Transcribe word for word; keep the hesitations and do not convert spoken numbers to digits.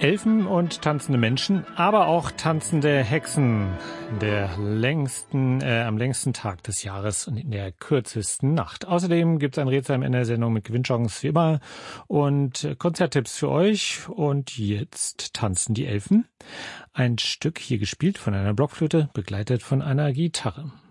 Elfen und tanzende Menschen, aber auch tanzende Hexen. Der längsten, äh, am längsten Tag des Jahres und in der kürzesten Nacht. Außerdem gibt es ein Rätsel am Ende der Sendung mit Gewinnchancen wie immer und Konzerttipps für euch. Und jetzt tanzen die Elfen. Ein Stück hier gespielt von einer Blockflöte, begleitet von einer Gitarre.